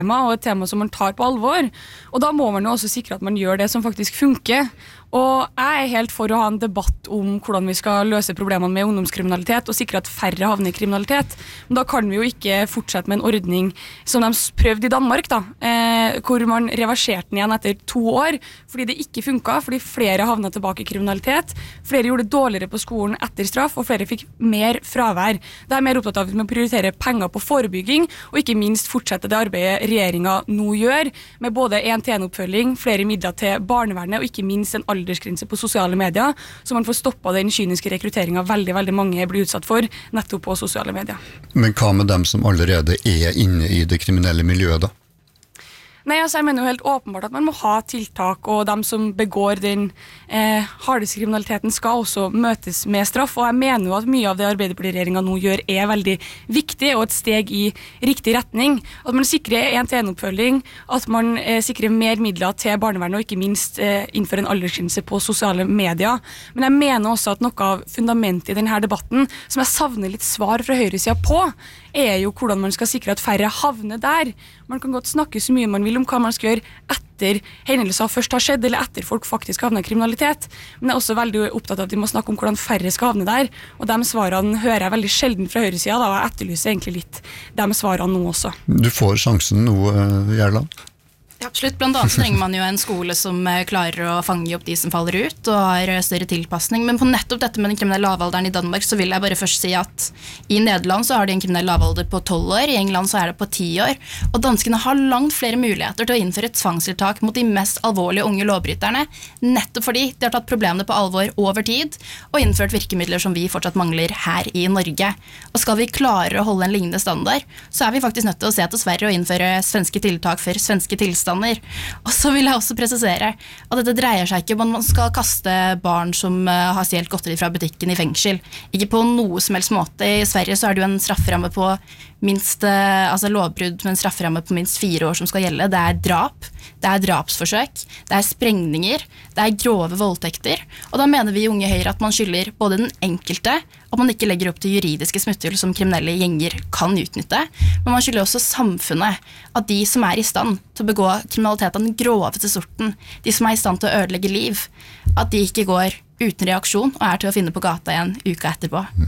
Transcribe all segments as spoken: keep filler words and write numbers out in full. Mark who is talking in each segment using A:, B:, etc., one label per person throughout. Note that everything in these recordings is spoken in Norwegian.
A: og et tema som man tar på alvor, og da må man jo også sikre at man gjør det som faktisk funker. Og jeg er helt for å ha en debatt om hvordan vi skal løse problemene med ungdomskriminalitet og sikre at færre havner i kriminalitet. Men da kan vi jo ikke fortsette med en ordning som de prøvde i Danmark, da, eh, hvor man reverserte den igjen etter to år, fordi det ikke funket, fordi flere havnet tilbake i kriminalitet, flere gjorde det dårligere på skolen etter straff, og flere fikk mer fravær. Det er mer opptatt av at vi må prioritere penger på forebygging, og ikke minst fortsette det arbeidet regjeringen nå gjør, med både en-til-en-oppfølging, flere midler til barnevernet, og ikke minst en aldersgrense på sosiale medier, så man får stoppet den kyniske rekrutteringen veldig, veldig mange blir utsatt for, nettopp på sosiale medier.
B: Men hva med dem som allerede er inne i det kriminelle miljøet da?
A: Nei, altså jeg mener jo helt åpenbart at man må ha tiltak, og dem som begår den eh, hardeste kriminaliteten skal også møtes med straff, og jeg mener jo at mye av det Arbeiderparti-regjeringen nå gjør er veldig viktig, og et steg i riktig retning. At man sikrer en-til-en-oppfølging, at man eh, sikrer mer midler til barnevernet, og ikke minst eh, innfører en aldersgrense på sosiale medier. Men jeg mener også at noe av fundamentet i denne debatten, som jeg savner litt svar fra høyresiden på, er jo hvordan man skal sikre at færre havner der. Man kan godt snakke så mye man vil om hva man skal gjøre etter hendelser først har skjedd, eller etter folk faktisk havner i kriminalitet. Men jeg er også veldig opptatt av at vi må snakke om hvordan færre skal havne der, og de svarene hører jeg veldig sjelden fra høyresiden, da, og jeg etterlyser egentlig litt de svarene nå også.
B: Du får sjansen nå, Gjerland.
C: Ja, absolutt. Blant annet trenger man jo en skole som klarer å fange opp de som faller ut, og har større tilpassning. Men på nettopp dette med den kriminelle lavalderen i Danmark, så vil jeg bare først si at i Nederland så har de en kriminell lavalder på tolv år, i England så er det på ti år, og danskene har langt flere muligheter til å innføre tvangstiltak mot de mest alvorlige unge lovbryterne, nettopp fordi de har tatt problemene på alvor over tid, og innført virkemidler som vi fortsatt mangler her i Norge. Og skal vi klare å holde en lignende standard, så er vi faktisk nødt til å se til Sverige og innføre svenske tiltak for svenske tilstander. Og så vil jeg også presisere at dette dreier seg ikke om at man skal kaste barn som har stjålet godteri fra butikken i fengsel. Ikke på noe som helst måte. I Sverige så er det jo en strafferamme på minst, altså lovbrudd med en strafferamme på minst fire år som skal gjelde. Det er drap, det er drapsforsøk, det er sprengninger, det er grove voldtekter. Og da mener vi i Unge Høyre at man skylder både den enkelte, at man ikke legger opp til juridiske smutthull som kriminelle gjenger kan utnytte, men man skylder også samfunnet at de som er i stand til å begå kriminalitet av den groveste sorten, de som er i stand til å ødelegge liv, at de ikke går uten reaksjon og er til å finne på gata igjen uka etterpå.
B: Mm.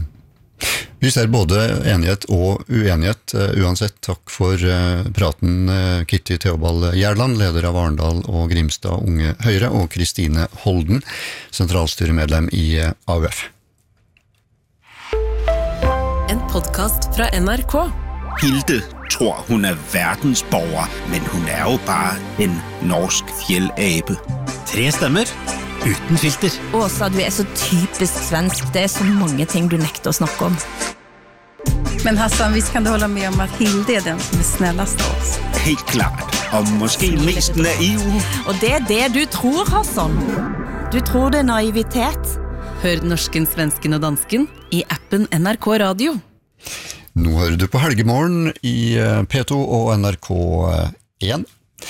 B: Vi ser både enighet og uenighet. Uansett, takk for praten, Kitty Theobald Gjerland, leder av Arendal og Grimstad Unge Høyre, og Kristine Holden, sentralstyremedlem i A U F.
D: En podcast fra N R K.
E: Hilde tror hun er verdensborger, men hun er jo bare en norsk fjellape. Tre stemmer, uten filter.
F: Åsa, du er så typisk svensk. Det er så mange ting du nekter å snakke om.
G: Men Hassan, visst kan du hålla med om at Hilde er den som er snällast av oss?
E: Helt klart, og måske mest naiv.
F: Og det er det du tror, Hassan. Du tror det er naivitet.
D: Hør norsken, svensken og dansken i appen N R K Radio.
B: Nå hører du på Helgemorgen i P to og N R K én,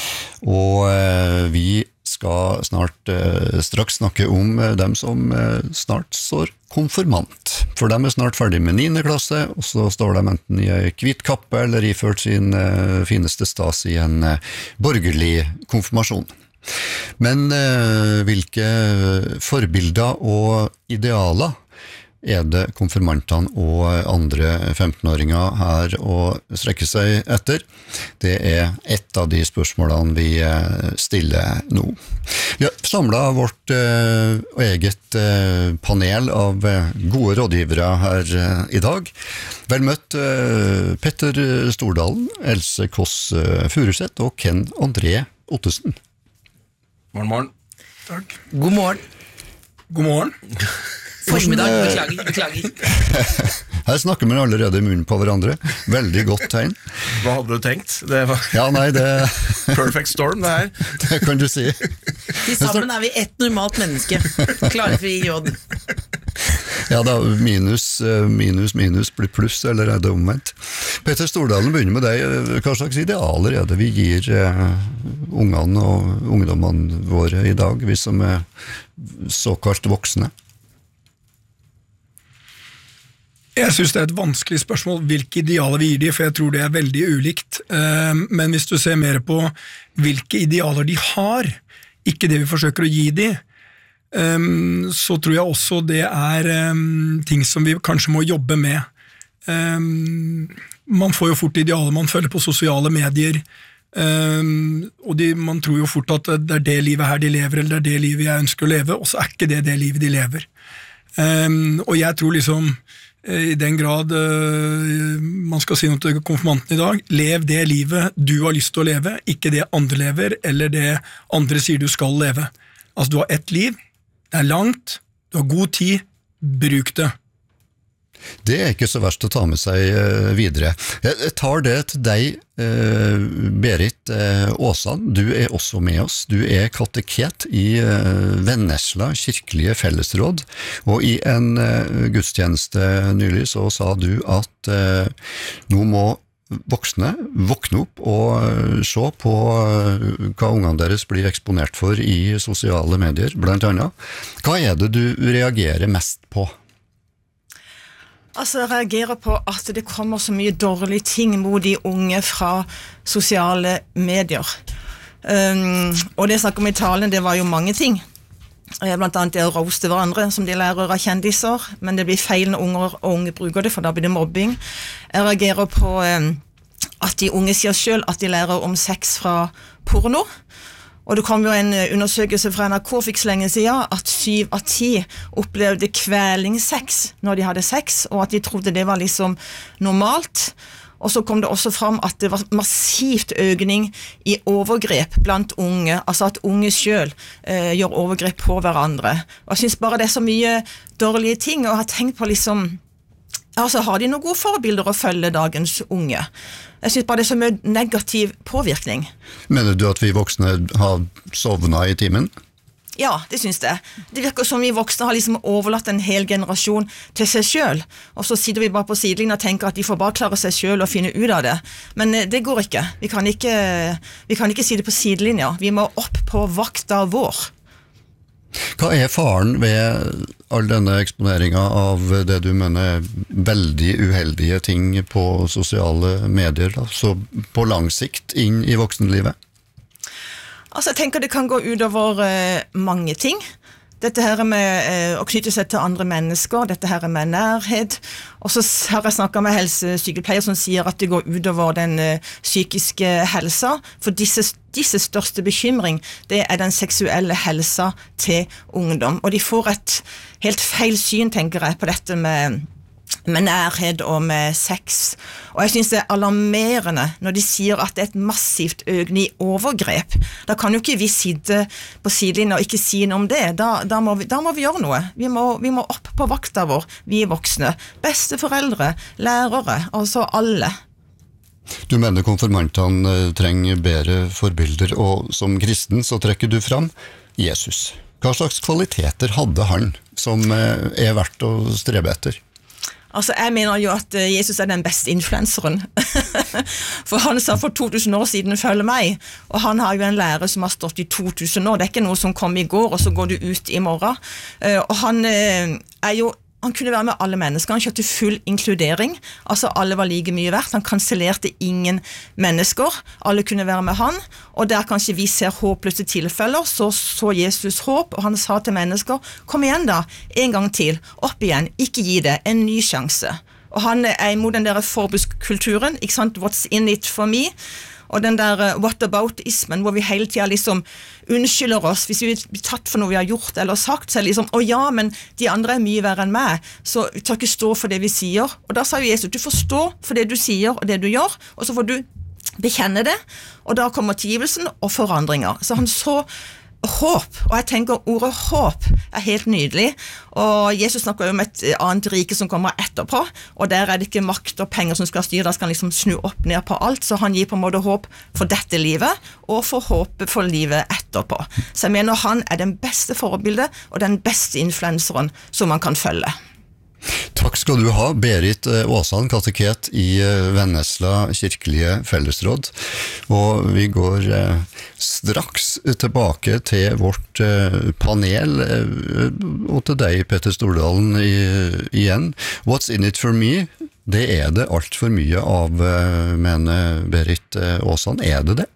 B: og vi skal snart straks snakke om dem som snart står konfirmant. For de er snart ferdig med niende klasse, og så står de enten i en hvit kappe eller iført sin fineste stas i en borgerlig konfirmasjon. Men hvilke forbilder og idealer er det konfirmantene og andre femtenåringer her å strekke seg etter? Det er et av de spørsmålene vi stiller nå. Vi har samlet vårt eh, eget eh, panel av gode rådgivere her eh, i dag. Vel møtt eh, Petter Stordalen, Else Kåss Furuseth og Ken André Ottesen.
H: Morgen, morgen. Takk.
I: God morgen.
H: God morgen.
I: Formiddag, beklager, beklager.
B: Her snakker man allerede i munnen på hverandre. Veldig godt tegn.
H: Hva hadde du tenkt? Det var
B: ja, nei, det...
H: perfect storm, det her.
B: Det kan du si.
I: Til sammen er vi ett normalt menneske. Klare for I J.
B: Ja, da minus, minus, minus blir pluss, eller er det omvendt? Petter Stordalen, begynner med deg. Hva slags idealer er det vi gir uh, ungene og ungdommene våre i dag, vi som er såkalt voksne?
J: Jeg synes det er et vanskelig spørsmål hvilke idealer vi gir dem, for jeg tror det er veldig ulikt. Men hvis du ser mer på hvilke idealer de har, ikke det vi forsøker å gi dem, så tror jeg også det er ting som vi kanskje må jobbe med. Man får jo fort idealer man følger på sosiale medier, og de, man tror jo fort at det er det livet her de lever, eller det er det livet jeg ønsker å leve, og så er ikke det det livet de lever. Og jeg tror liksom i den grad uh, man skal si noe til konfirmanten i dag, lev det livet du har lyst til å leve, ikke det andre lever, eller det andre sier du skal leve. Altså du har ett liv, det er langt, du har god tid, bruk det.
B: Det er ikke så verst å ta med seg videre. Jeg tar det til deg, Berit Åsan. Du er også med oss. Du er kateket i Vennesla kirkelige fellesråd, og i en gudstjeneste nylig så sa du at nå må voksne våkne opp og se på hva ungene deres blir eksponert for i sosiale medier, blant annet. Hva er det du reagerer mest på?
F: Altså, jeg reagerer på at det kommer så mye dårlige ting mot de unge fra sosiale medier. Um, og det jeg snakker om i talen, det var jo mange ting. Blant annet det å roaste hverandre, som de lærer av kjendiser, men det blir feil når unger og unge bruker det, for da blir det mobbing. Jeg reagerer på um, at de unge sier selv at de lærer om sex fra porno. Og det kom jo en undersøkelse fra N R K fikk så lenge siden at syv av ti opplevde kvelingsex når de hadde sex, og at de trodde det var liksom normalt. Og så kom det også fram at det var massivt økning i overgrep blant unge, altså at unge selv eh, gjør overgrep på hverandre. Og jeg synes bare det er så mye dårlige ting, og jeg har tenkt på liksom, altså har de noen gode forbilder å følge dagens unge? Jeg synes bare det er så mye negativ påvirkning.
B: Mener du at vi voksne har sovnet i timen?
F: Ja, det synes jeg. Det virker som vi voksne har liksom overlatt en hel generasjon til seg selv, og så sitter vi bare på sidelinjen og tenker at de får bare klare seg selv og finne ut av det. Men det går ikke. Vi kan ikke, vi kan ikke si det på sidelinja. Vi må opp på vakta vår.
B: Hva er faren ved all denne eksponeringen av det du mener veldig uheldige ting på sosiale medier, da, så på lang sikt inn i voksenlivet?
F: Altså, jeg tenker det kan gå ut over uh, mange ting. Dette her med uh, å knytte seg til andre mennesker, dette her med nærhet. Og så har jeg snakket med helsesykepleier som sier at det går ut over den uh, psykiske helsa, for disse, disse største bekymring, det er den seksuelle helsa til ungdom. Og de får et helt feil syn, tenker jeg, på dette med med nærhet og med sex. Og jeg synes det er alarmerende når de sier at det er et massivt økning i overgrep. Da kan jo ikke vi sitte på sidelinjen og ikke si noe om det. Da, da, må, vi, da må vi gjøre noe. Vi må, vi må opp på vakta vår, vi er voksne. Besteforeldre, lærere, altså alle.
B: Du mener konfirmantene trenger bedre forbilder, og som kristen så trekker du fram Jesus. Hva slags kvaliteter hadde han som er verdt å strebe etter?
F: Altså, jeg mener jo at Jesus er den beste influenseren. For han sa for to tusen år siden, følg meg. Og han har jo en lærer som har stått i to tusen år. Det er ikke noe som kom i går, og så går du ut i morgen. Og han er jo Han kunne være med alle mennesker, han kjørte full inkludering, altså alle var like mye verdt, han kansellerte ingen mennesker, alle kunne være med han, og der kanskje vi ser håpløse tilfeller, så så Jesus håp, og han sa til mennesker, kom igjen da, en gang til, opp igjen, ikke gi det, en ny sjanse. Og han er imot den der forbudskulturen, ikke sant, what's in it for me? Og den der uh, whataboutismen, hvor vi hele tiden liksom unnskylder oss, hvis vi blir tatt for noe vi har gjort eller sagt, så er det liksom, å ja, men de andre er mye verre enn meg, så vi tar ikke stå for det vi sier. Og da sa jo Jesus, du får stå for det du sier og det du gjør, og så får du bekjenne det, og da kommer tilgivelsen og forandringer. Så han så håp, og jeg tenker ordet håp er helt nydelig, og Jesus snakker jo om et annet rike som kommer etterpå, og der er det ikke makt og penger som skal styre, da skal han liksom snu opp ned på alt, så han gir på en måte håp for dette livet, og for håp for livet etterpå. Så jeg mener han er den beste forbildet, og den beste influenseren som man kan følge.
B: Takk skal du ha, Berit Åsan, kateket i Vennesla kirkelige fellesråd. Og vi går straks tilbake til vårt panel, og til deg, Petter Stordalen, igjen. What's in it for me? Det er det alt for mye av, mener Berit Åsan. Er det det?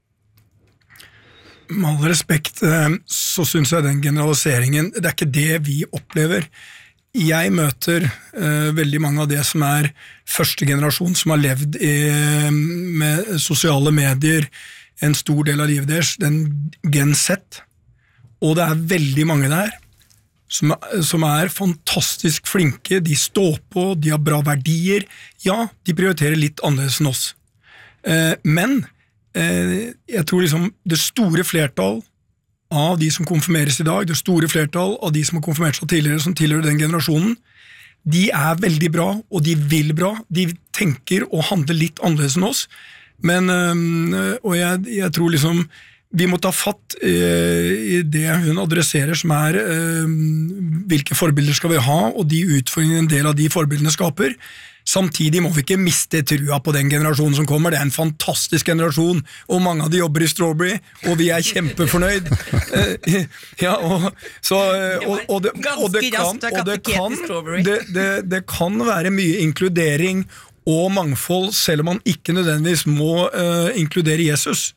J: Med all respekt, så synes jeg den generaliseringen, det er ikke det vi opplever. Jeg møter uh, veldig mange av det som er første generasjon som har levd i, med sosiale medier en stor del av livet deres, den Gen Z, og det er veldig mange der som, som er fantastisk flinke, de står på, de har bra verdier, ja, de prioriterer litt annerledes enn oss. Uh, men uh, jeg tror liksom det store flertall av de som konfirmeres i dag, det store flertall av de som har konfirmert seg tidligere, som tilhører den generasjonen, de er veldig bra, og de vil bra, de tenker og handler litt annerledes enn oss, men, og jeg, jeg tror liksom, vi må ta fatt i det hun adresserer, som er hvilke forbilder skal vi ha, og de utfordringene en del av de forbildene skaper. Samtidig må vi ikke miste trua på den generasjonen som kommer. Det er en fantastisk generasjon, og mange av de jobber i Strawberry, og vi er kjempefornøyd. Ja, og, så, og, og, det, og, det, kan, og det, kan, det, det, det kan være mye inkludering og mangfold, selv om man ikke nødvendigvis må uh, inkludere Jesus.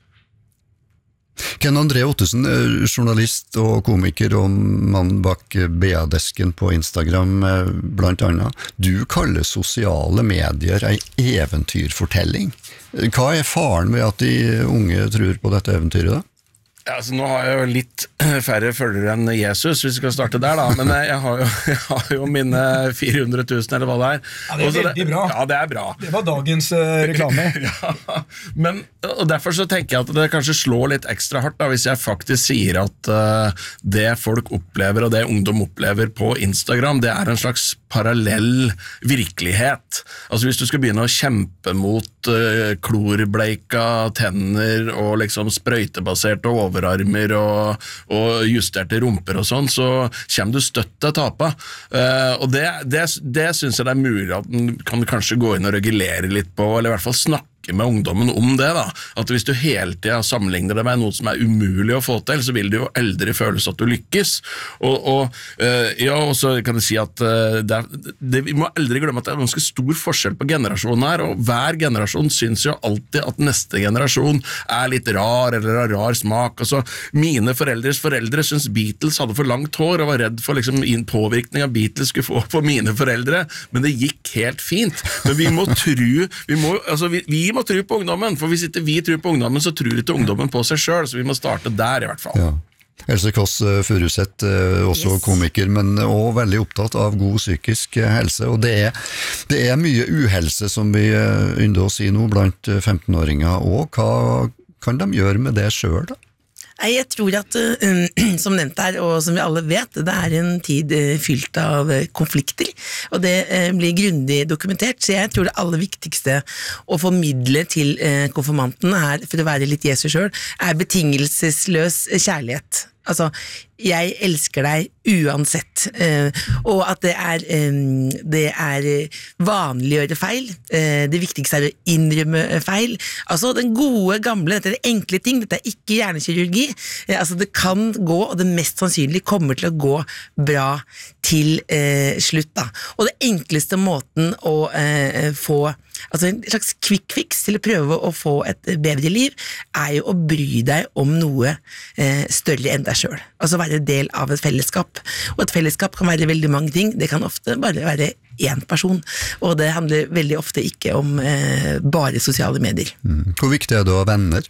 B: Ken André Ottesen, journalist og komiker og mann bak B A-desken på Instagram blant annet. Du kaller sosiale medier en eventyrfortelling. Hva er faren ved at de unge tror på dette eventyret da?
H: Ja, altså nå har jeg jo litt færre følgere enn Jesus, hvis vi skal starte der da, men jeg har jo, jeg har jo mine fire hundre tusen eller hva det er.
J: Ja, det er
H: Også
J: veldig bra.
H: Ja, det er bra.
J: Det var dagens uh, reklame.
H: Ja, men, og derfor så tenker jeg at det kanskje slår litt ekstra hardt da, hvis jeg faktisk sier at uh, det folk opplever og det ungdom opplever på Instagram, det er en slags parallell virkelighet. Altså hvis du skal begynne å kjempe mot uh, klorbleika tenner og liksom sprøytebaserte og overarmer og, og justerte rumper og sånn, så kommer du støtt til tapa. Uh, og det, det, det synes jeg det er mulig at den kan kanskje gå inn og regulere litt på, eller i hvert fall snakke med ungdommen om det da, at hvis du hele tiden sammenligner det med noe som er umulig å få til, så vil det jo eldre føles at du lykkes, og, og uh, ja, og så kan jeg si at uh, det er, det, vi må aldri glemme at det er ganske stor forskjell på generasjonen her, og hver generasjon synes jo alltid at neste generasjon er litt rar, eller har rar smak. Altså, mine foreldres foreldre synes Beatles hadde for langt hår, og var redd for liksom påvirkning av Beatles skulle få på mine foreldre, men det gikk helt fint. Men vi må tro, vi må, altså vi, vi må tro på ungdommen, for hvis ikke vi tror på ungdommen, så tror ikke ungdommen på seg selv, så vi må starte der i hvert fall.
B: Ja. Else Kåss Furuseth, også yes. komiker, men også veldig opptatt av god psykisk helse, og det er, det er mye uhelse som vi ynder å si nå blant femtenåringer, og hva kan de gjøre med det selv da?
I: Jeg tror at, uh, som nevnt her, og som vi alle vet, det er en tid uh, fylt av uh, konflikter, og det uh, blir grundig dokumentert, så jeg tror det aller viktigste å formidle til uh, konfirmanten er, for å være litt Jesus selv, er betingelsesløs kjærlighet. Altså, jeg elsker deg uansett, uh, og at det er, um, det er vanlig å gjøre feil. Uh, det viktigste er å innrømme feil. Altså, den gode, gamle, dette er enkle ting, dette er ikke hjernekirurgi. Uh, altså, det kan gå, og det mest sannsynlig kommer til å gå bra til uh, slutt, da. Og det enkleste måten å uh, få altså en slags quick fix til å prøve å få et bedre liv, er jo å bry deg om noe eh, større enn deg selv. Altså være del av et fellesskap. Og et fellesskap kan være veldig mange ting. Det kan ofte bare være én person. Og det handler veldig ofte ikke om eh, bare sosiale medier.
B: Mm. Hvor viktig er det å ha venner?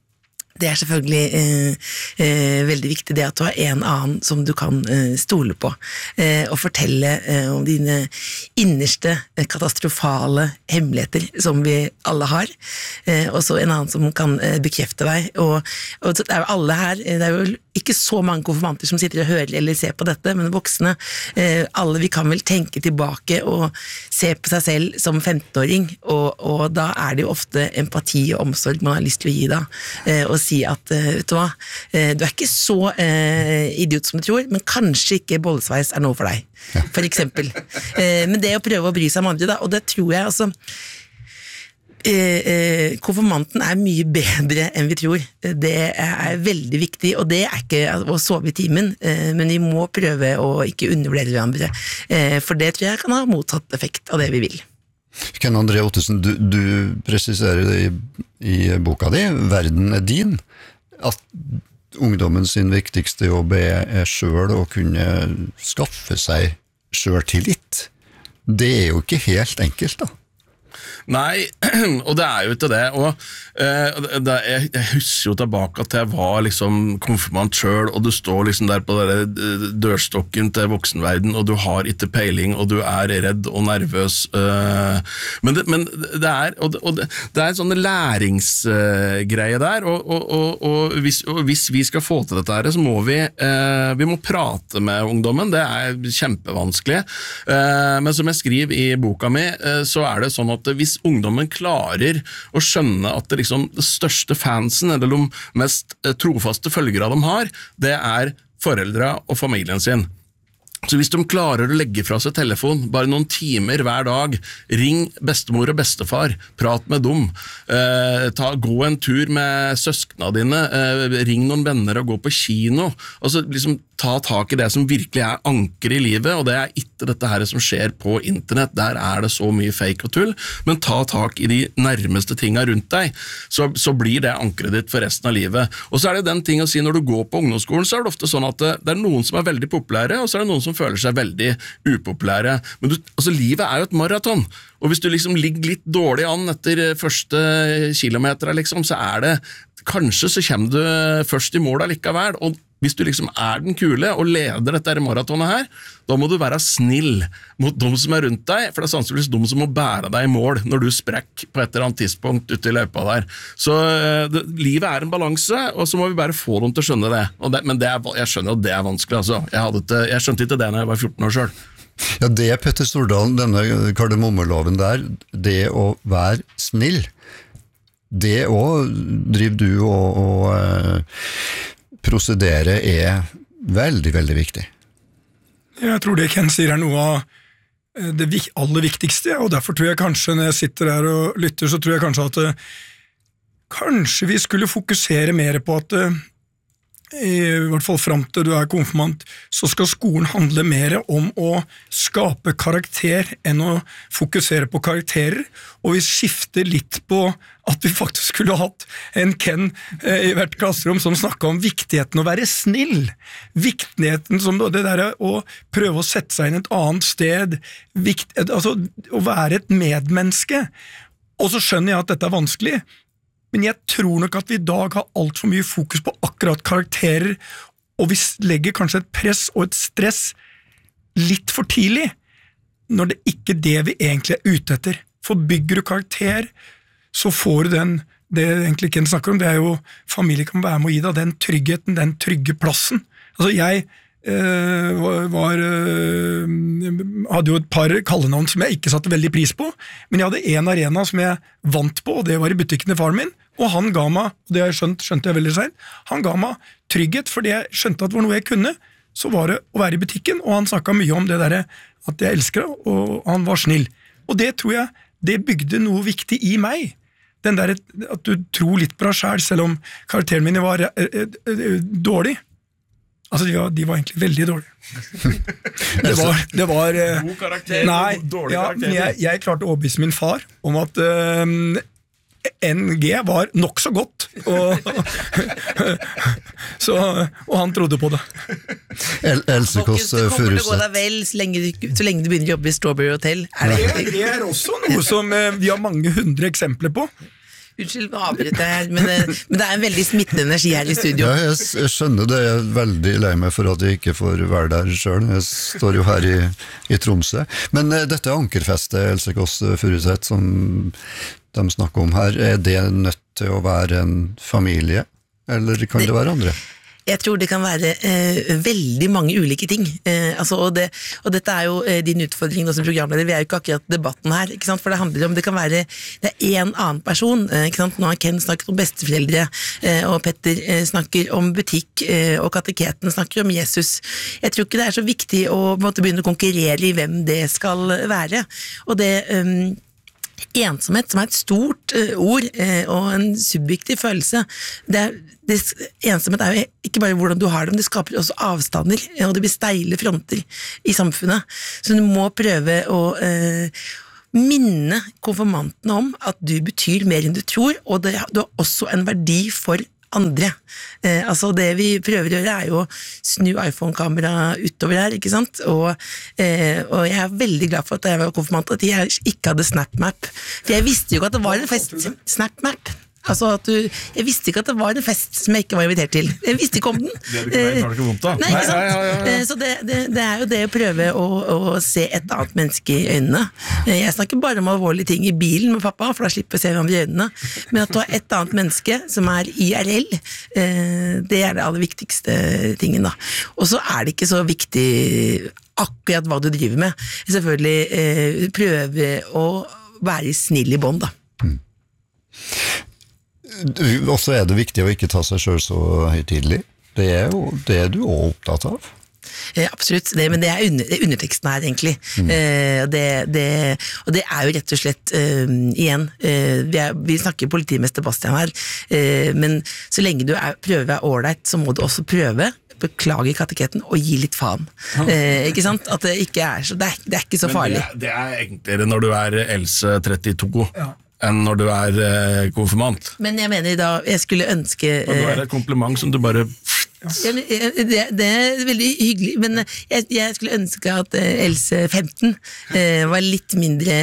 I: Det er selvfølgelig eh, eh, veldig viktig det at du har en annen som du kan eh, stole på, eh, og fortelle eh, om dine innerste eh, katastrofale hemmeligheter som vi alle har, eh, og så en annen som kan eh, bekrefte deg, og, og det er jo alle her, det er jo ikke så mange konfirmanter som sitter og hører eller ser på dette, men voksne, eh, alle vi kan vel tenke tilbake og se på seg selv som femtenåring, og, og da er det jo ofte empati og omsorg man har lyst til å gi da, eh, og si at, vet du hva, du er ikke så eh, idiot som du tror, men kanskje ikke bollesveis er noe for deg, ja. For eksempel. Eh, men det å prøve å bry seg om andre, da, og det tror jeg altså, eh, eh, konfirmanten er mye bedre enn vi tror. Det er veldig viktig, og det er ikke å sove i timen, eh, men vi må prøve å ikke undervurdere hverandre, eh, for det tror jeg kan ha motsatt effekt av det vi vil.
B: Ken André Ottesen, du, du presiserer det i, i boka di, verden er din, at ungdommen sin viktigste jobb er, er selv å kunne skaffe seg selvtillit. Det er jo ikke helt enkelt da.
H: Nei, og det er jo ikke det, og uh, det, jeg, jeg husker jo tilbake at jeg var liksom konfirmant selv, og du står liksom der på der dørstokken til voksenverden, og du har ikke peiling, og du er redd og nervøs, uh, men, det, men det er, og det, og det, det er en sånn læringsgreie uh, der, og, og, og, og, hvis, og hvis vi skal få til dette her, så må vi, uh, vi må prate med ungdommen, det er kjempevanskelig, uh, men som jeg skriver i boka mi, uh, så er det sånn at hvis ungdommen klarer å skjønne at det, liksom, det største fansen, eller de mest trofaste følgere de har, det er foreldre og familien sin. Så hvis de klarer å legge fra seg telefon bare noen timer hver dag, ring bestemor og bestefar, prat med dem, eh, ta, gå en tur med søskene dine, eh, ring noen venner og gå på kino, og så liksom ta tak i det som virkelig er anker i livet, og det er ikke dette her som skjer på internett, der er det så mye fake og tull, men ta tak i de nærmeste tingene rundt deg, så, så blir det ankeret ditt for resten av livet. Og så er det den ting å si, når du går på ungdomsskolen, så er det ofte sånn at det, det er noen som er veldig populære, og så er det noen som føler seg veldig upopulære. Men du, altså, livet er jo et maraton, og hvis du liksom ligger litt dårlig an etter første kilometer, liksom, så er det, kanskje så kommer du først i mål allikevel, og hvis du liksom er den kule og leder dette maratonet her, da må du være snill mot de som er rundt deg, for det er sannsynligvis de som må bære deg i mål når du sprekker på et eller annet tidspunkt ute i løypa der. Så det, livet er en balanse, og så må vi bare få dem til å skjønne det. Og det men det er, jeg skjønner at det er vanskelig, altså. Jeg, hadde ikke, jeg skjønte ikke det når jeg var fjorten år selv.
B: Ja, det er Petter Stordalen, denne kardemommeloven der, det å være snill, det også driver du og, og prosedere er veldig, veldig viktig.
J: Jeg tror det Ken sier er noe av det aller viktigste, og derfor tror jeg kanskje når jeg sitter her og lytter, så tror jeg kanskje at kanskje vi skulle fokusere mer på at i hvert fall frem til du er konfirmant, så skal skolen handle mer om å skape karakter enn å fokusere på karakterer, og vi skifter litt på at vi faktisk skulle hatt en Ken eh, i hvert klasserom som snakket om viktigheten å være snill, viktigheten som det der å prøve å sette seg inn et annet sted, vikt, altså å være et medmenneske, og så skjønner jeg at dette er vanskelig, men jeg tror nok at vi i dag har alt for mye fokus på akkurat karakterer, og vi legger kanskje et press og et stress litt for tidlig, når det ikke er det vi egentlig er ute etter. For bygger du karakter, så får du den, det egentlig Ken snakker om, det er jo, familie kan være med å gi deg den tryggheten, den trygge plassen. Altså jeg eh, var, eh, hadde jo et par kallenavn som jeg ikke satte veldig pris på, men jeg hadde en arena som jeg vant på, og det var i butikken til faren min, og han ga meg, det jeg skjønt, skjønte jeg veldig sent, han ga meg trygghet, fordi jeg skjønte at det var noe jeg kunne, så var det å være i butikken, og han snakket mye om det der, at jeg elsker det, og han var snill. Og det tror jeg, det bygde noe viktig i meg, den der at du tror litt på deg selv, selv om karakteren min var eh, eh, dårlig. Altså, de var, de var egentlig veldig dårlige. det var, det var eh,
H: God karakter,
J: nei,
H: dårlig
J: ja,
H: karakter.
J: Jeg, jeg klarte å overbevise min far om at eh, N G var nok så godt, og, så, og han trodde på det.
B: El Else Kåss
I: Du kommer til å gå
B: Furuseth.
I: deg vel så lenge, du, så lenge du begynner å jobbe i Strawberry Hotel. Er det,
J: Det, det er også noe som eh, vi har mange hundre eksempler på.
I: Unnskyld, nå avbryter jeg her, men, eh, men det er en veldig smittende energi her i studio.
B: Ja, jeg, jeg skjønner det, jeg er veldig lei meg for at jeg ikke får være der selv. Jeg står jo her i, i Tromsø. Men eh, dette ankerfestet, Else Kåss Furuseth, som de snakker om her, er det nødt til å være en familie, eller kan det, det være andre?
I: Jeg tror det kan være eh, veldig mange ulike ting, eh, altså, og, det, og dette er jo eh, din utfordring nå som programleder, vi er jo ikke akkurat debatten her, ikke sant? For det handler om, det kan være, det er en annen person, eh, ikke sant? Nå har Ken snakket om besteforeldre, eh, og Petter eh, snakker om butikk, eh, og Kateketen snakker om Jesus. Jeg tror ikke det er så viktig å på en måte, begynne å konkurrere i hvem det skal være, og det... Um, Ensomhet, som er et stort uh, ord uh, og en subjektiv følelse, det er, det, ensomhet er jo ikke bare hvordan du har det, men det skaper også avstander, og det blir steile fronter i samfunnet. Så du må prøve å uh, minne konfirmantene om at du betyr mer enn du tror, og det, du har også en verdi for andre. Eh, altså det vi prøver å gjøre er jo å snu iPhone-kamera utover her, ikke sant? Og, eh, og jeg er veldig glad for at jeg var konfirmant at jeg ikke hadde SnapMap. For jeg visste jo ikke at det var en fest. SnapMap. Altså at du, jeg visste ikke at det var en fest som jeg ikke var invitert til. Jeg visste ikke om den.
H: Det er ikke, tar det ikke vondt da.
I: Nei, ikke sant? Nei, ja, ja, ja. Så det, det, det er jo det å prøve å, å se et annet menneske i øynene. Jeg snakker bare om alvorlige ting i bilen med pappa, for da slipper jeg å se hverandre i øynene. Men at du har et annet menneske som er I R L, det er det aller viktigste tingen da. Og så er det ikke så viktig akkurat hva du driver med. Selvfølgelig prøve å være snill i bånd da. Mm.
B: Også er det viktig å ikke ta seg selv så høytidelig. Det er jo det er du også opptatt av.
I: Eh, absolutt, det, men det er, under, det er underteksten her egentlig. Mm. Eh, det, det, og det er jo rett og slett, eh, igjen, eh, vi, er, vi snakker politimester Bastian her, eh, men så lenge du er, prøver å være ordentlig, så må du også prøve beklage Kateketen og gi litt faen. Eh, ikke sant? At det ikke er så, det er, det er ikke så farlig.
H: Men det, det er enklere når du er Else trettito. Ja. Enn når du er eh, konfirmant.
I: Men jeg mener da, jeg skulle ønske... Eh,
H: og du er et kompliment som du bare...
I: Ja, det, det er veldig hyggelig, men jeg, jeg skulle ønske at eh, Else femten eh, var litt mindre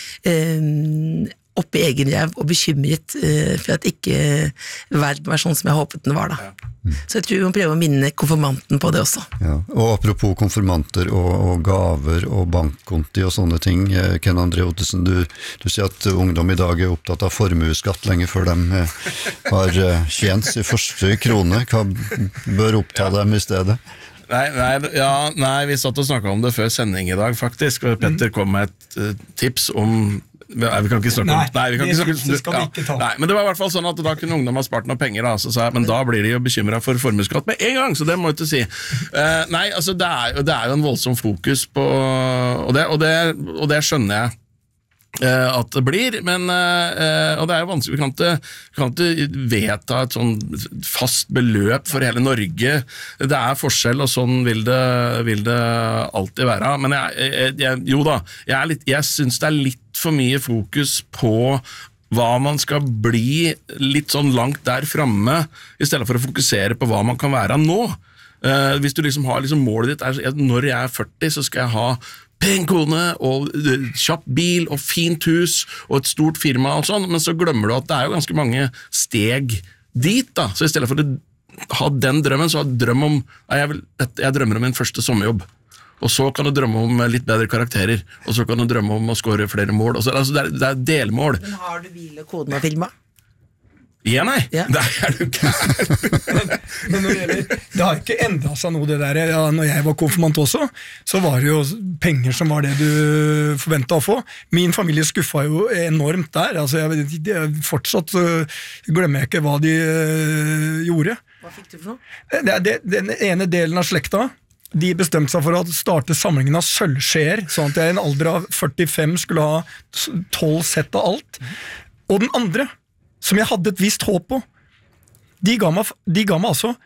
I: eh, oppe i egen ræv og bekymret eh, for at ikke verden var sånn som jeg håpet den var da. Ja. Så jeg tror vi må prøve å minne konfirmanten på det også.
B: Ja. Og apropos konfirmanter og, og gaver og bankkonti og sånne ting, Ken André Ottesen, du, du sier at ungdom i dag er opptatt av formueskatt lenge før de har tjent sin første krone. Hva bør oppta dem i stedet?
H: Nei, nei, ja, nei, vi satt og snakket om det før sending i dag faktisk, og Petter kom med et uh, tips om Nei, vi kan ikke snakke om Nei, vi kan ikke snakke om
J: skal vi ikke ta.
H: Nei, men det var i hvert fall sånn at da kunne ungdom ha spart noen penger da, så sa jeg, men da blir de jo bekymret for formuesskatt med en gang, så det må jeg ikke si. Uh, nei, altså det er, det er jo en voldsom fokus på, og det, og det, og det skjønner jeg Uh, at det blir, men uh, og det er jo vanskelig, vi kan ikke, kan ikke vedta et sånn fast beløp for hele Norge, det er forskjell og sånn vil det, vil det alltid være, men jeg, jeg, jeg, jo da jeg, er litt, jeg synes det er litt for mye fokus på hva man skal bli litt sånn langt der fremme, i stedet for å fokusere på hva man kan være nå. uh, hvis du liksom har liksom, målet ditt er, når jeg er førti så skal jeg ha pen kone og kjapp bil og fint hus og et stort firma og sånn, men så glemmer du at det er jo ganske mange steg dit da, så i stedet for å ha den drømmen, så ha drøm om jeg, vil, jeg drømmer om min første sommerjobb, og så kan du drømme om litt bedre karakterer, og så kan du drømme om å score flere mål, så, altså det, er, det er delmål.
I: Men har du bil og kone og firma?
H: Ja, nei, ja. Det er du ikke.
J: men, men når det gjelder, det har ikke endret seg noe det der, ja, når jeg var konfirmant også, så var det jo penger som var det du forventet å få. Min familie skuffet jo enormt der, altså jeg, jeg, fortsatt uh, glemmer jeg ikke hva de uh, gjorde.
I: Hva fikk du for noe?
J: Det, det, den ene delen av slekta, de bestemte seg for å starte samlingen av sølvskjeer, sånn at jeg i en alder av førtifem skulle ha tolv sett av alt. Og den andre, som jeg hadde et visst håp på, de ga meg, de ga meg altså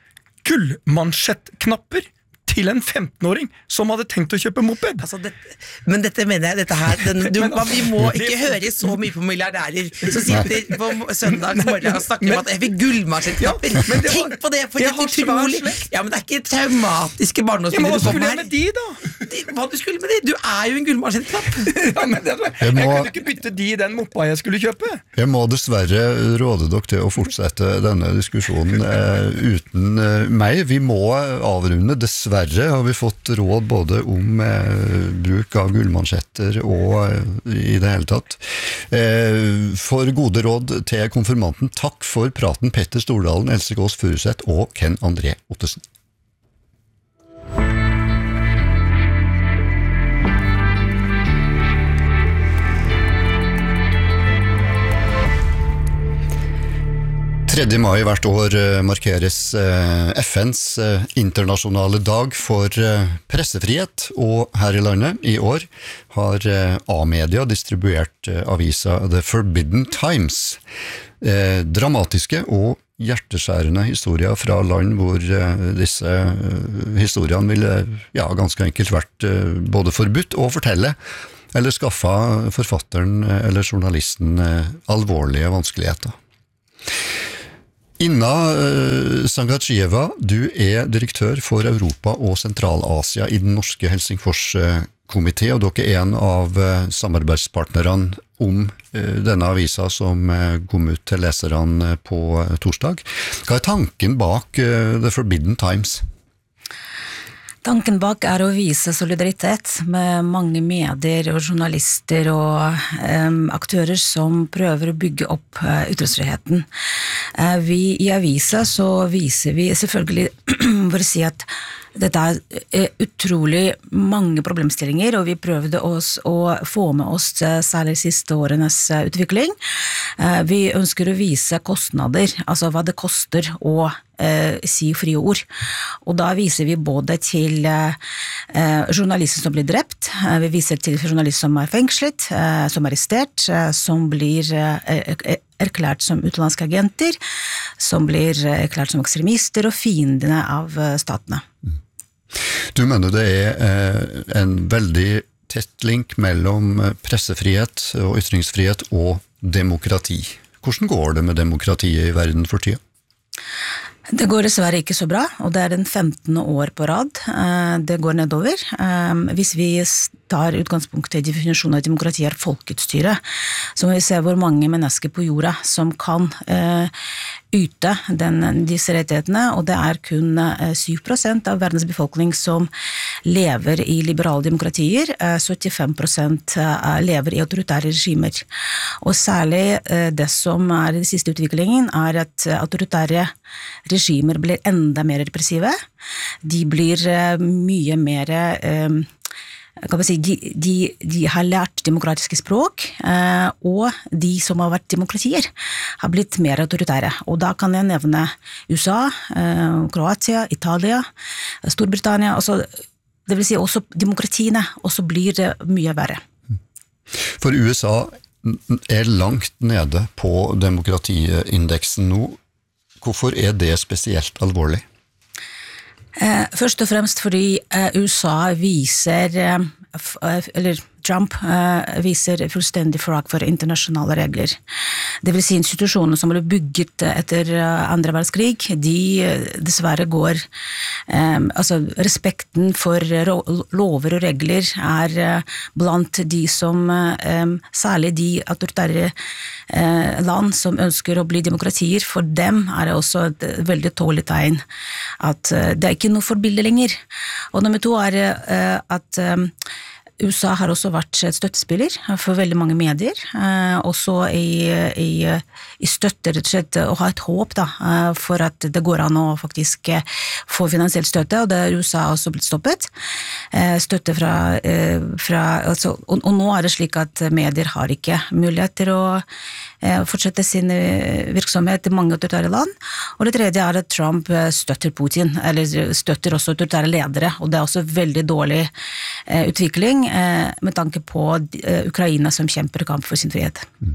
J: gullmansjettknapper til en femtenåring som hadde tenkt å kjøpe moped.
I: Altså dette, men dette mener jeg, dette her, den, du, men, vi må ikke høre så mye på milliardærer som sitter på søndag morgen og snakker men, om at jeg fikk gullmansjettknapper. Ja, Tenk på det, for det er utrolig. Ja, men det er ikke traumatiske barndomsbilder du kommer her.
J: Hva skulle jeg med de da?
I: hva du skulle med de? Du er jo en gullmaskintrapp.
J: Ja, men det, jeg,
B: Jeg må-
J: jeg kunne ikke bytte de i den moppa jeg skulle kjøpe.
B: Jeg må dessverre råde dere til å fortsette denne diskusjonen eh, uten eh, meg. Vi må avrunde. Dessverre har vi fått råd både om eh, bruk av gullmansjetter og eh, i det hele tatt. Eh, for gode råd til konfirmanten, takk for praten, Petter Stordalen, Else Gås Furuseth og Ken André Ottesen. tredje mai hvert år eh, markeres eh, F N's eh, internasjonale dag for eh, pressefrihet, og her i landet i år har eh, A-media distribuert eh, avisa The Forbidden Times. Eh, dramatiske og hjerteskjærende historier fra land hvor eh, disse eh, historiene ville ja, ganske enkelt vært eh, både forbudt å fortelle, eller skaffa forfatteren eh, eller journalisten eh, alvorlige vanskeligheter. Inna uh, Sangachieva, du er direktør for Europa og Sentral-Asia i den norske Helsingfors-komité, og dere er en av uh, samarbeidspartnerne om uh, denne avisa som uh, kom ut til leserne på uh, torsdag. Hva er tanken bak uh, The Forbidden Times?
K: Tanken bak er å vise solidaritet med mange medier og journalister og um, aktører som prøver å bygge opp uh, ytringsfriheten. Uh, vi, I avisa så viser vi selvfølgelig for å si at dette er utrolig mange problemstillinger, og vi prøvde oss å få med oss særlig siste årenes utvikling. Vi ønsker å vise kostnader, altså hva det koster å eh, si frie ord. Og da viser vi både til eh, journalister som blir drept, vi viser til journalister som er fengslet, eh, som er arrestert, eh, som blir eh, erklært som utenlandske agenter, som blir erklært som ekstremister og fiendene av statene.
B: Du mener det er eh, en veldig tett link mellom pressefrihet og ytringsfrihet og demokrati. Hvordan går det med demokratiet i verden for tida?
K: Det går dessverre ikke så bra, og det er den femtende år på rad. Det går nedover. Hvis vi tar utgangspunkt i definisjonen av demokrati er folkets styre, så må vi se hvor mange mennesker på jorda som kan uh, yte den, disse rettighetene, og det er kun uh, syv prosent av verdens befolkning som lever i liberale demokratier, uh, syttifem prosent uh, lever i autoritære regimer. Og særlig uh, det som er i den siste utviklingen er at uh, autoritære regimer blir enda mer repressive, de blir uh, mye mer uh, kan man si, de, de, de har lært demokratiske språk, eh, og de som har vært demokratier har blitt mer autoritære. Og da kan jeg nevne U S A, eh, Kroatia, Italia, Storbritannia, altså, det vil si også demokratiene, og så blir det mye verre.
B: For U S A er langt nede på demokratiindeksen nå. Hvorfor er det spesielt alvorlig?
K: Eh, først og fremst fordi eh, U S A viser, eh, f, eller Trump eh, viser fullstendig forakt for internasjonale regler. Det vil si institusjoner som ble bygget etter andre verdenskrig, de dessverre går, eh, altså respekten for lover og regler er eh, blant de som, eh, særlig de autoritære eh, land som ønsker å bli demokratier, for dem er det også et veldig tålig tegn at eh, det er ikke noe forbilde lenger. Og nummer to er eh, at eh, U S A har også vært et støttespiller for veldig mange medier, eh, også i, i, i støtte, rett og slett, å ha et håp da, for at det går an å faktisk få finansiell støtte, og det er U S A også blitt stoppet. Eh, støtte fra, eh, fra altså, og, og nå er det slik at medier har ikke mulighet til å eh, fortsette sin virksomhet i mange autoritære land, og det tredje er at Trump støtter Putin, eller støtter også autoritære ledere, og det er også veldig dårlig eh, utvikling, med tanke på Ukraina som kjemper kamp for sin frihet.
B: Mm.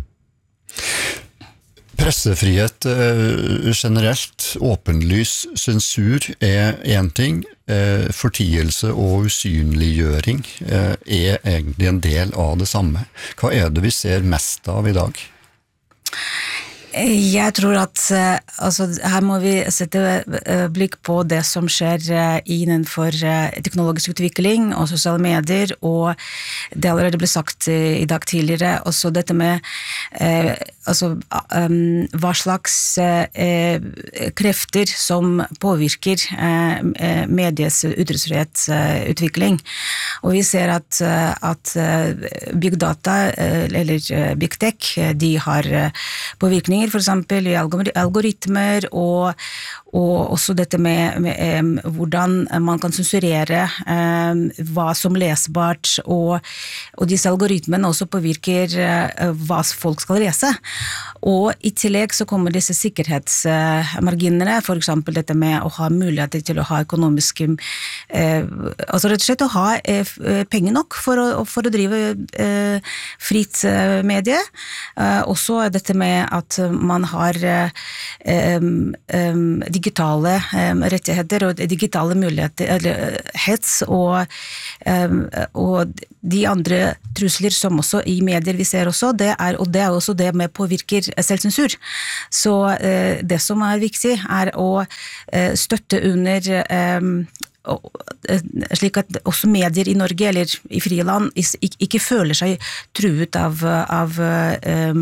B: Pressefrihet generelt, åpenlys sensur er en ting, fortielse og usynliggjøring er egentlig en del av det samme. Hva er det vi ser mest av i dag?
K: Jeg tror at uh, altså, her må vi sette uh, blikk på det som skjer uh, innenfor uh, teknologisk utvikling og sosiale medier, og det allerede ble sagt uh, i dag tidligere, også dette med uh, altså, um, hva slags uh, krefter som påvirker uh, medies ytringsfrihetsutvikling. Og vi ser at, uh, at uh, big data, uh, eller uh, big tech, uh, de har uh, påvirkning for eksempel i algoritmer, og, og også dette med, med um, hvordan man kan sensurere um, hva som lesbart, og, og disse algoritmene også påvirker uh, hva folk skal lese. Og i tillegg så kommer disse sikkerhetsmarginene, for eksempel dette med å ha muligheter til å ha økonomiske, uh, altså rett og slett å ha uh, penger nok for å, for å drive uh, fritt uh, medie. Uh, også dette med at man har um, um, digitale um, rettigheter og digitale muligheter, eller hets, og, um, og de andre trusler som også i medier vi ser også, det er, og det er også det med påvirker selvsensur. Så uh, det som er viktig er å uh, støtte under um, slik at også medier i Norge eller i frie land ikke føler seg truet av, av um,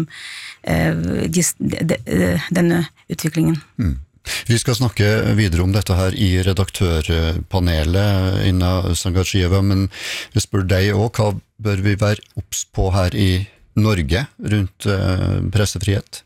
K: denne utviklingen.
B: Mm. Vi skal snakke videre om dette her i redaktørpanelet Inna Sangachieva, men vi spør deg også, hva bør vi være obs på her i Norge rundt uh, pressefrihet?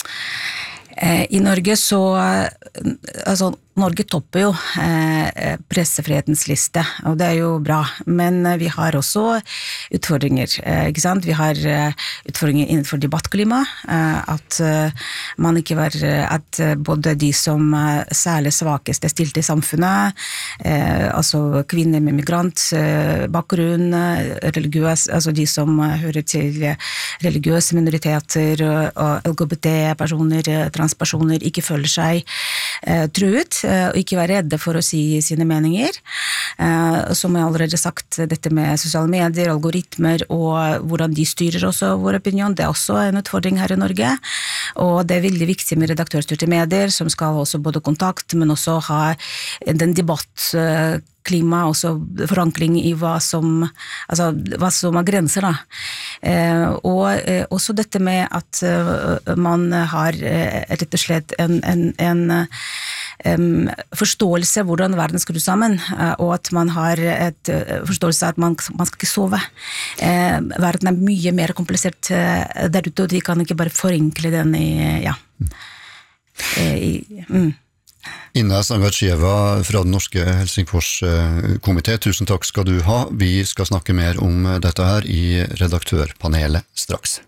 K: I Norge så, altså Norge topper jo eh, pressefrihetens liste, og det er jo bra, men vi har også utfordringer, eh, ikke sant? Vi har eh, utfordringer innenfor debattklima, eh, at eh, man ikke var, at både de som eh, særlig svakeste stilte i samfunnet, eh, altså kvinner med migrant eh, bakgrunn, religiøs, altså de som eh, hører til religiøse minoriteter og, og L G B T-personer, transpersoner, ikke føler seg eh, truet, og ikke være redde for å si sine meninger. Uh, som jeg allerede sagt, dette med sosiale medier, algoritmer, og hvordan de styrer også vår opinion, det er også en utfordring her i Norge. Og det er veldig viktig med redaktørstyrte medier, som skal også både kontakt, men også ha den debatt uh, klima, også forankring i hva som, altså, hva som er grenser da. Eh, og eh, også dette med at eh, man har eh, rett og slett en, en, en eh, forståelse hvordan verden skrur sammen, eh, og at man har et eh, forståelse at man, man skal ikke sove. Eh, verden er mye mer komplisert eh, der ute, og de kan ikke bare forenkle den i, ja. Eh, i, mm.
B: Inna Sangachieva fra den norske Helsingfors-komité, tusen takk skal du ha. Vi skal snakke mer om dette her i redaktørpanelet straks.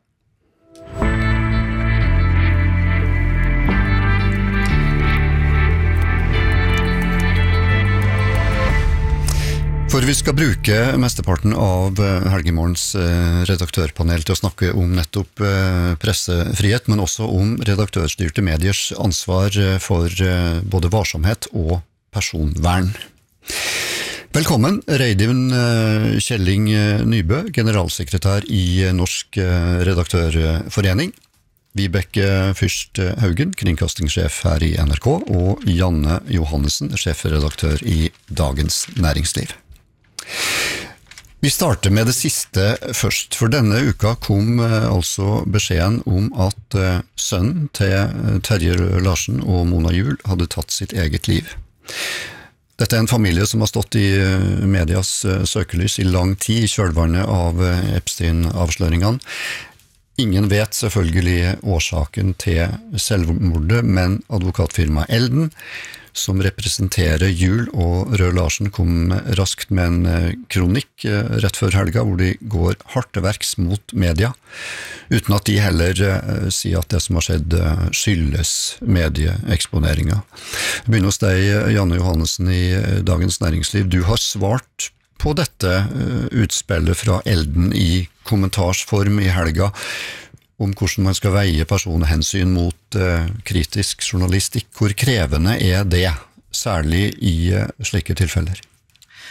B: For vi skal bruke mesteparten av Helgemorgens redaktørpanel til å snakke om nettopp pressefrihet, men også om redaktørstyrte mediers ansvar for både varsomhet og personvern. Velkommen, Reidun Kjelling Nybø, generalsekretær i Norsk redaktørforening, Vibeke Fyrst Haugen, kringkastingssjef her i N R K, og Janne Johannessen, sjefredaktør i Dagens Næringsliv. Vi starter med det siste først, for denne uka kom altså beskjeden om at sønnen til Terje Larsen og Mona Juul hadde tatt sitt eget liv. Dette er en familie som har stått i medias søkelys i lang tid i kjølvannet av Epstein-avsløringene. Ingen vet selvfølgelig årsaken til selvmordet, men advokatfirmaet Elden, som representerer Juul og Røe Larsen, kom raskt med en kronikk rett før helga, hvor de går hardt til verks mot media, uten at de heller sier at det som har skjedd skyldes medieeksponeringa. Jeg begynner hos deg, Janne Johannessen i Dagens Næringsliv. Du har svart på dette utspillet fra Elden i kommentarsform i helga, om hvordan man skal veie personhensyn mot uh, kritisk journalistikk. Hvor krevende er det, særlig i uh, slike tilfeller?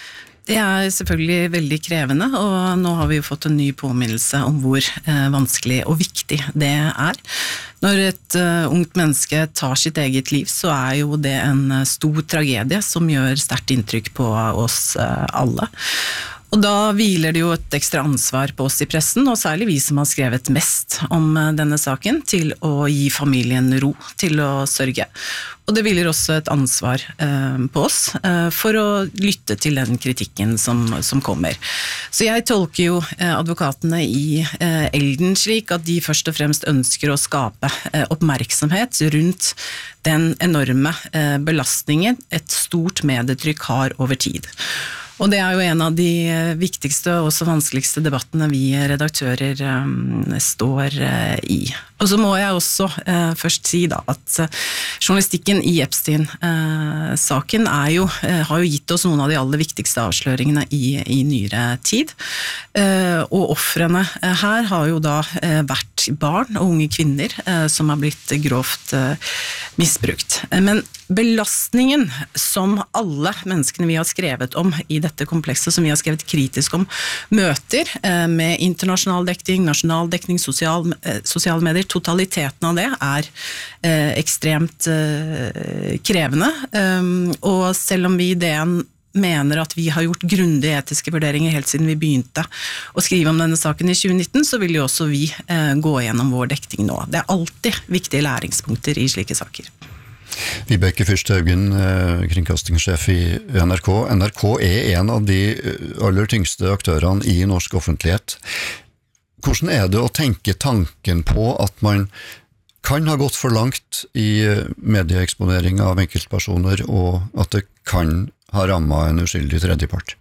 D: Det er selvfølgelig veldig krevende, og nå har vi jo fått en ny påminnelse om hvor eh, vanskelig og viktig det er. Når et uh, ungt menneske tar sitt eget liv, så er jo det en uh, stor tragedie som gjør sterkt inntrykk på oss uh, alle. Og da hviler det jo et ekstra ansvar på oss i pressen, og særlig vi som har skrevet mest om denne saken, til å gi familien ro, til å sørge. Og det hviler også et ansvar eh, på oss eh, for å lytte til den kritikken som, som kommer. Så jeg tolker jo eh, advokatene i eh, Elden slik at de først og fremst ønsker å skape eh, oppmerksomhet rundt den enorme eh, belastningen et stort medietrykk har over tid. Og det er jo en av de viktigste og også vanskeligste debattene vi redaktører um, står uh, i. Og så må jeg også uh, først si da at uh, journalistikken i Epstein-saken uh, er jo, uh, har jo gitt oss noen av de aller viktigste avsløringene i, i nyere tid. Uh, og offrene uh, her har jo da uh, vært barn og unge kvinner uh, som har blitt grovt uh, misbrukt. Uh, men belastningen som alle menneskene vi har skrevet om i dette komplekset, som vi har skrevet kritisk om, møter eh, med internasjonal dekning, nasjonal dekning, sosial, eh, sosiale medier, totaliteten av det er eh, ekstremt eh, krevende. Um, og selv om vi i D N mener at vi har gjort grundige etiske vurderinger helt siden vi begynte å skrive om denne saken i tjue nitten, så vil jo også vi eh, gå gjennom vår dekning nå. Det er alltid viktige læringspunkter i slike saker.
B: Vibeke Fyrsthaugen, kringkastingssjef i N R K. N R K er en av de aller tyngste aktørene i norsk offentlighet. Hvordan er det å tenke tanken på at man kan ha gått for langt i medieeksponering av enkeltpersoner, og at det kan ha rammet en uskyldig tredjepart?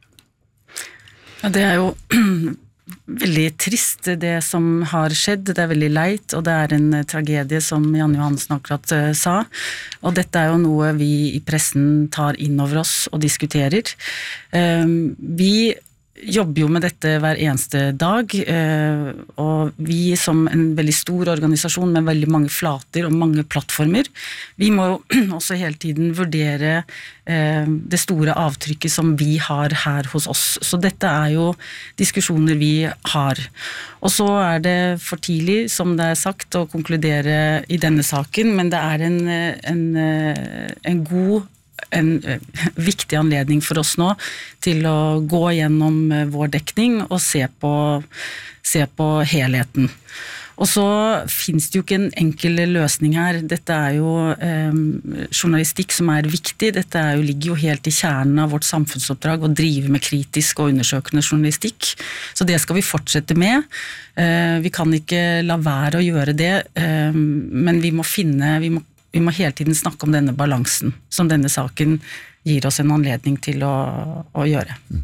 G: Ja, det er jo veldig trist det som har skjedd, det er veldig leit, og det er en tragedie som Jan Johansen akkurat uh, sa, og dette er jo noe vi i pressen tar inn over oss og diskuterer. Um, vi jobber jo med dette hver eneste dag, uh, og vi som en veldig stor organisasjon med veldig mange flater og mange plattformer, vi må jo også hele tiden vurdere uh, det store avtrykket som vi har her hos oss. Så dette er jo diskusjoner vi har. Og så er det for tidlig, som det er sagt, å konkludere i denne saken, men det er en, en, en god en viktig anledning for oss nå til å gå gjennom vår dekning og se på, se på helheten. Og så finnes det jo ikke en enkel løsning her. Dette er jo eh, journalistikk som er viktig. Dette er jo, ligger jo helt i kjernen av vårt samfunnsoppdrag å drive med kritisk og undersøkende journalistikk. Så det skal vi fortsette med. Eh, vi kan ikke la være å gjøre det, eh, men vi må finne, vi må Vi må hele tiden snakke om denne balansen, som denne saken gir oss en anledning til å, å gjøre.
B: Mm.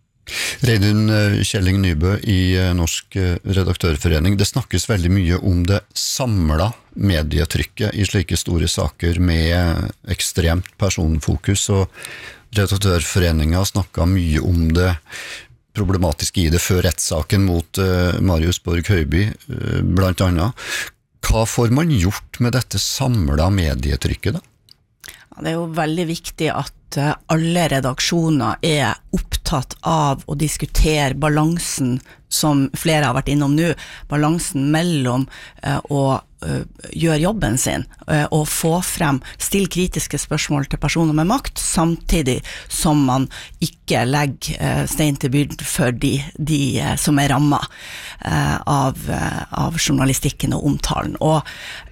B: Reidun Kjelling Nybø i Norsk Redaktørforening, det snakkes veldig mye om det samlede medietrykket i slike store saker med ekstremt personfokus, og Redaktørforeningen snakket mye om det problematiske i det før rettssaken mot uh, Marius Borg Høiby, uh, blant annet. Hva får man gjort med dette samlede medietrykket da?
L: Ja, det er jo veldig viktig at alle redaksjoner er opptatt av å diskutere balansen, som flere har vært innom nå, balansen mellom uh, å uh, gjøre jobben sin uh, og få frem, stille kritiske spørsmål til personer med makt, samtidig som man ikke legger uh, stein til byrden for de, de uh, som er rammet uh, av, uh, av journalistikken og omtalen. Og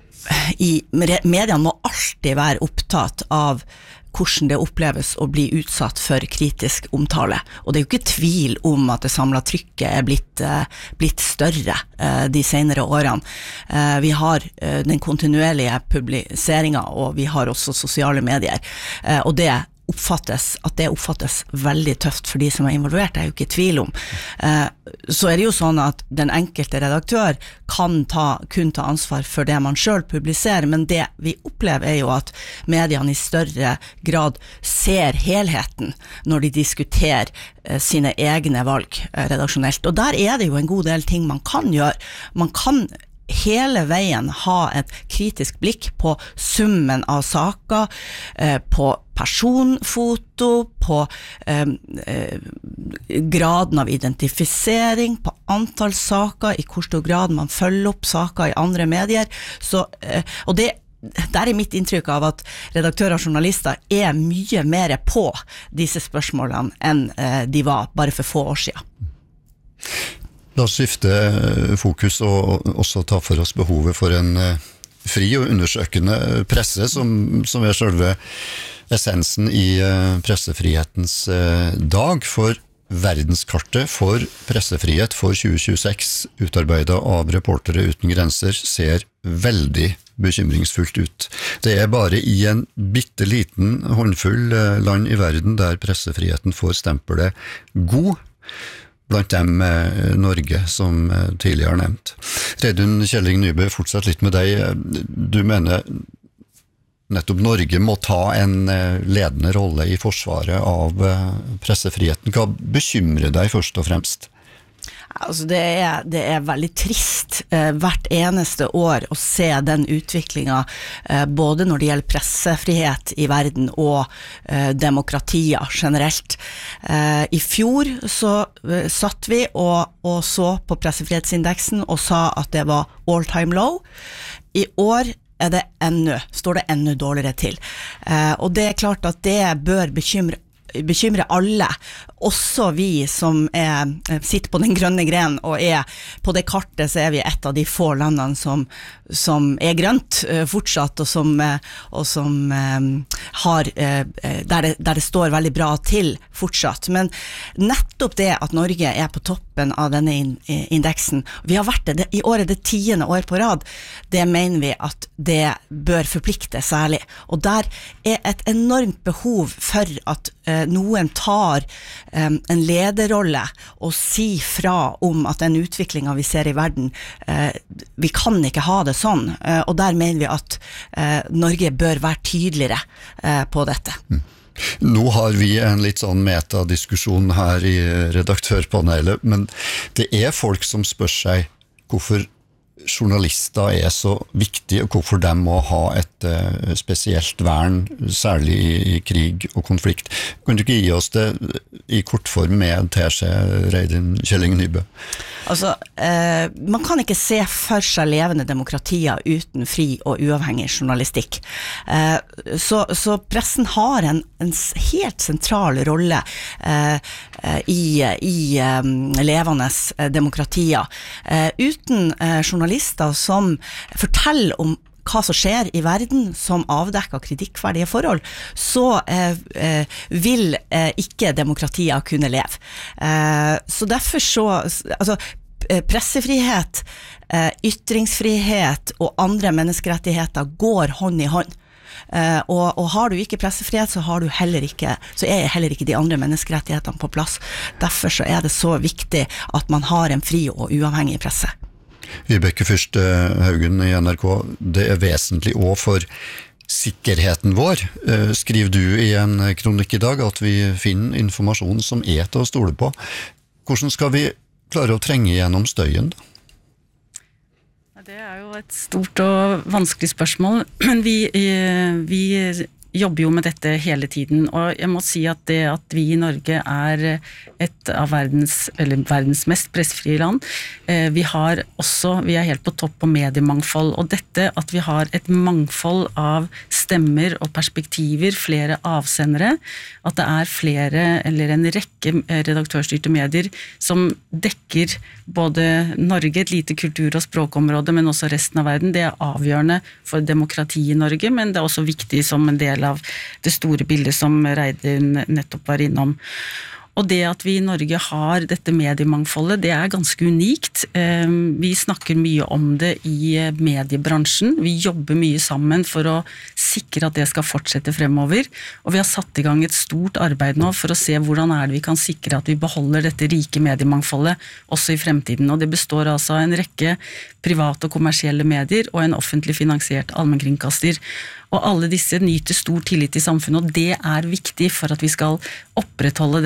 L: i mediene må alltid være opptatt av hvordan det oppleves å bli utsatt for kritisk omtale. Og det er jo ikke tvil om at det samlede trykket er blitt, uh, blitt større uh, de senere årene. Uh, vi har uh, den kontinuerlige publiseringen, og vi har også sosiale medier. Uh, og det oppfattes, at det oppfattes veldig tøft for de som er involvert, det er jo ikke tvil om. Eh, så er det jo sånn at den enkelte redaktør kan ta, kun ta ansvar for det man selv publiserer, men det vi opplever er jo at mediene i større grad ser helheten når de diskuterer eh, sine egne valg eh, redaksjonelt. Og der er det jo en god del ting man kan gjøre. Man kan hele veien ha et kritisk blikk på summen av saker, på personfoto, på eh, graden av identifisering, på antall saker, i hvor stor grad man følger opp saker i andre medier. Så, eh, og det Der er mitt inntrykk av at redaktører og journalister er mye mer på disse spørsmålene enn de var bare for få år siden.
B: La oss skifte fokus og også ta for oss behovet for en fri og undersøkende presse, som, som er selve essensen i pressefrihetens dag. For verdenskartet for pressefrihet for tjue tjueseks, utarbeidet av Reportere uten grenser, ser veldig bekymringsfullt ut. Det er bare i en bitteliten håndfull land i verden der pressefriheten får stempelet god, blant dem Norge, som tidligere nevnt. Reidun Kjelling Nybø, fortsatt litt med deg. Du mener nettopp Norge må ta en ledende rolle i forsvaret av pressefriheten. Hva bekymrer deg først og fremst?
L: Altså det, er, det er veldig trist eh, hvert eneste år å se den utviklingen, eh, både når det gjelder pressefrihet i verden og eh, demokratier generelt. Eh, I fjor så eh, satt vi og, og så på pressefrihetsindeksen og sa at det var all time low. I år er det enda, står det enda dårligere til. Eh, og det er klart at det bør bekymre bekymrer alle, også vi som er, sitter på den grønne grenen og er på det kartet, så er vi et av de få landene som, som er grønt fortsatt, og som, og som har, der det, der det står veldig bra til fortsatt. Men nettopp det at Norge er på toppen av denne indeksen, vi har vært det, i år er det tiende år på rad, det mener vi at det bør forplikte særlig. Og der er et enormt behov for at noen tar um, en lederrolle og sier fra om at den utviklingen vi ser i verden, uh, vi kan ikke ha det sånn, uh, og der mener vi at uh, Norge bør være tydeligere uh, på dette.
B: Mm. Nå har vi en litt sånn metadiskusjon her i redaktørpanelet, men det er folk som spør seg hvorfor journalister er så viktige, og hvorfor de må ha et uh, spesielt vern, særlig i, i krig og konflikt. Kan du ikke gi oss det i kortform med T C, Reidun Kjelling Nybø?
L: Altså, eh, man kan ikke se for seg levende demokratier uten fri og uavhengig journalistikk. Eh, så, så pressen har en, en helt sentral rolle eh, i, i eh, levende demokratier. Eh, uten eh, journalister som forteller om hva som skjer i verden som avdekker kritikkverdige forhold, så eh, eh, vil eh, ikke demokratier kunne leve. Eh, så derfor så, altså, pressefrihet, eh, ytringsfrihet og andre menneskerettigheter går hånd i hånd. Uh, og, og har du ikke pressefrihet, så har du heller ikke, så er heller ikke de andre menneskerettighetene på plass. Derfor så er det så viktig at man har en fri og uavhengig presse.
B: Vibeke Fyrst Haugen i N R K, det er vesentlig også for sikkerheten vår. Skriver du i en kronikk i dag at vi finner informasjon som er til å stole på. Hvordan skal vi klare å trenge gjennom støyen?
G: Det er jo et stort og vanskelig spørsmål, men vi, vi jobber jo med dette hele tiden, og jeg må si at det at vi i Norge er et av verdens, eller verdens mest pressefrie land, vi har også, vi er helt på topp på mediemangfold, og dette at vi har et mangfold av stemmer og perspektiver, flere avsendere, at det er flere, eller en rekke redaktørstyrte medier som dekker både Norge, et lite kultur- og språkområde, men også resten av verden. Det er avgjørende for demokrati i Norge, men det er også viktig som en del av det store bildet som Reidun nettopp var innom. Og det at vi i Norge har dette mediemangfoldet, det er ganske unikt. Vi snakker mye om det i mediebransjen. Vi jobber mye sammen for å sikre at det skal fortsette fremover. Og vi har satt i gang et stort arbeid nå for å se hvordan er det vi kan sikre at vi beholder dette rike mediemangfoldet også i fremtiden. Og det består altså av en rekke private og kommersielle medier og en offentlig finansiert allmennkringkaster. Og alle disse nyter stor tillit i samfunnet, og det er viktig for at vi skal opprettholde den pressefriheten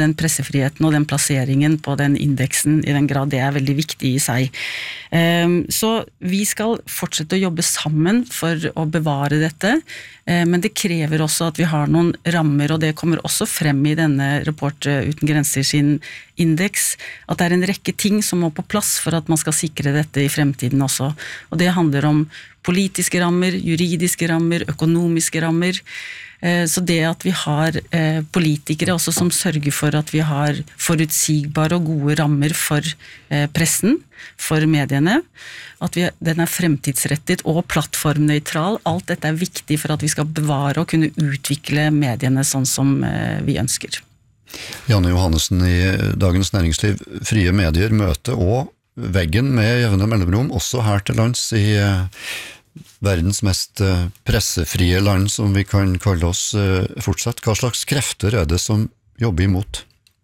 G: pressefriheten og den plasseringen på den indeksen i den grad det er veldig viktig i seg. Så vi skal fortsette å jobbe sammen for å bevare dette, men det krever også at vi har noen rammer, og det kommer også frem i denne Reportere uten grenser sin indeks, at det er en rekke ting som må på plass for at man skal sikre dette i fremtiden også. Og det handler om politiske rammer, juridiske rammer, økonomiske rammer. Så det at vi har politikere også som sørger for at vi har forutsigbare og gode rammer for pressen, for mediene, at vi, den er fremtidsrettet og plattformnøytral, alt dette er viktig for at vi skal bevare og kunne utvikle mediene sånn som vi ønsker.
B: Janne Johannessen i Dagens Næringsliv, frie medier møter og veggen med jevne mellomrom, også her til lands i verdens mest pressefrie land, som vi kan kalle oss fortsatt. Hva slags krefter er det som jobber imot?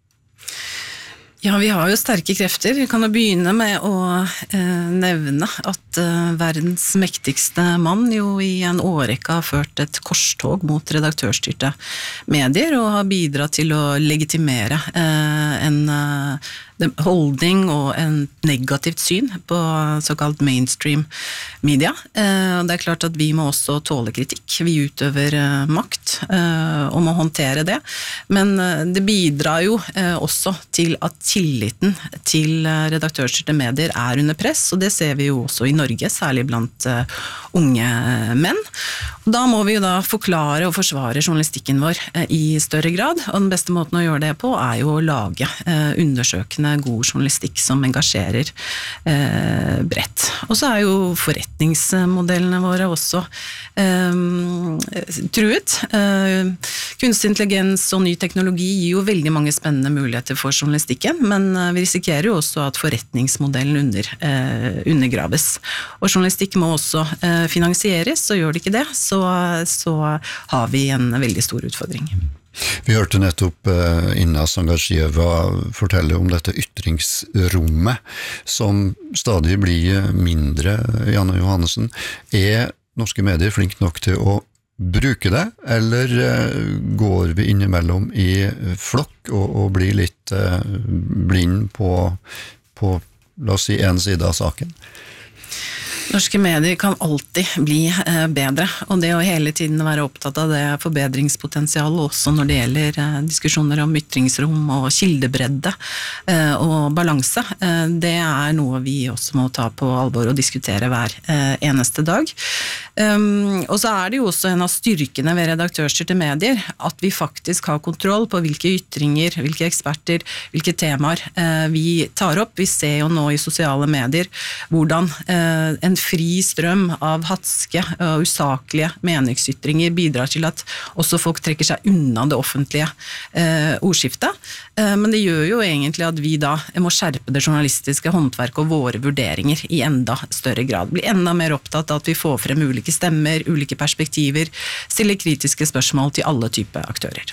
D: Ja, vi har jo sterke krefter. Vi kan jo begynne med å eh, nevne at eh, verdens mektigste mann jo i en årrekke har ført et korstog mot redaktørstyrte medier og har bidratt til å legitimere eh, en eh, holdning og en negativt syn på såkalt mainstream media. Eh, det er klart at vi må også tåle kritikk. Vi utøver eh, makt eh, og må håndtere det. Men eh, det bidrar jo eh, også til at tilliten til redaktørstyrte medier er under press, og det ser vi jo også i Norge, særlig blant uh, unge menn. Og da må vi jo da forklare og forsvare journalistikken vår uh, i større grad, og den beste måten å gjøre det på er jo å lage uh, undersøkende god journalistikk som engasjerer uh, bredt. Og så er jo forretningsmodellene våre også um, truet. Uh, kunstig intelligens og ny teknologi gir jo veldig mange spennende muligheter for journalistikken, men vi risikerer jo også at forretningsmodellen under, eh, undergraves. Og journalistikk må også eh, finansieres, og gjør det ikke det, så, så har vi en veldig stor utfordring.
B: Vi hørte nettopp eh, Inna Sangasjeva fortelle om dette ytringsrommet, som stadig blir mindre, Janne Johannessen. Er norske medier flink nok til å bruke det, eller går vi innimellom i flokk og, og blir litt eh, blind på, på, la oss si, en side av saken?
D: Norske medier kan alltid bli eh, bedre, og det å hele tiden være opptatt av det forbedringspotensialet også når det gjelder eh, diskusjoner om ytringsrom og kildebredde eh, og balanse, eh, det er noe vi også må ta på alvor og diskutere hver eh, eneste dag. Um, og så er det jo også en av styrkene ved redaktørstyrte medier at vi faktisk har kontroll på hvilke ytringer, hvilke eksperter, hvilke temaer eh, vi tar opp. Vi ser jo nå i sosiale medier hvordan eh, en fri strøm av hatske og usaklige meningsytringer bidrar til at også folk trekker seg unna det offentlige eh, ordskiftet. Eh, men det gjør jo egentlig at vi da må skjerpe det journalistiske håndverket og våre vurderinger i enda større grad. Bli enda mer opptatt av at vi får frem ulike stemmer, ulike perspektiver, stiller kritiske spørsmål til alle typer aktører.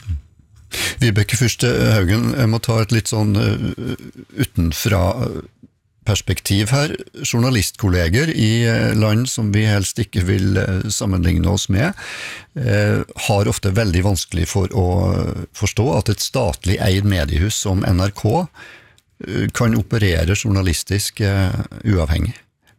B: Vibeke Fyrste Haugen, jeg må ta et litt sånn uh, utenfra perspektiv her. Journalistkolleger i land som vi helst ikke vil sammenligne oss med, eh, har ofte veldig vanskelig for å forstå at et statlig eid mediehus som N R K eh, kan operere journalistisk eh, uavhengig.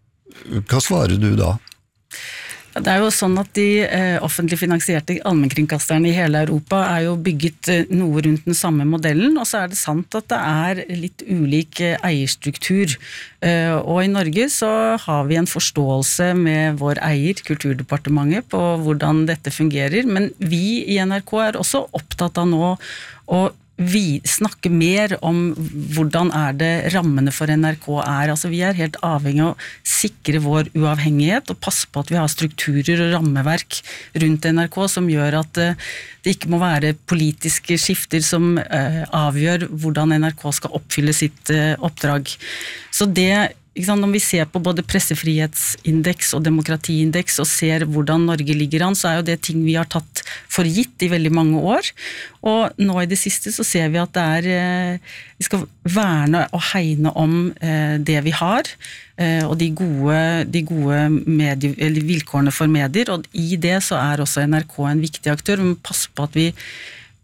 B: Hva svarer du da?
G: Det er jo sånn at de eh, offentlig finansierte allmennkringkasterne i hele Europa er jo bygget eh, noe rundt den samme modellen, og så er det sant at det er litt ulik eh, eierstruktur. Eh, og i Norge så har vi en forståelse med vår eier, Kulturdepartementet, på hvordan dette fungerer, men vi i N R K er også opptatt av nå å vi snakker mer om hvordan er det rammene for N R K er. Altså vi er helt avhengig av å sikre vår uavhengighet og passe på at vi har strukturer og rammeverk rundt N R K som gjør at det ikke må være politiske skifter som avgjør hvordan N R K skal oppfylle sitt oppdrag. Så det når vi ser på både pressefrihetsindeks og demokratiindeks og ser hvordan Norge ligger an, så er jo det ting vi har tatt for gitt i veldig mange år. Og nå i det siste så ser vi at det er, vi skal verne og hegne om det vi har, og de gode, de gode medie, eller vilkårene for medier, og i det så er også N R K en viktig aktør. Vi må passe på at vi